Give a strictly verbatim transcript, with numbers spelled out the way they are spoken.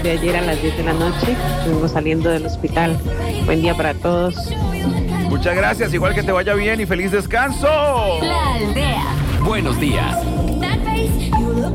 de ayer a las diez de la noche. Estuvimos saliendo del hospital. Buen día para todos. Muchas gracias, igual que te vaya bien y feliz descanso. La Aldea. Buenos días.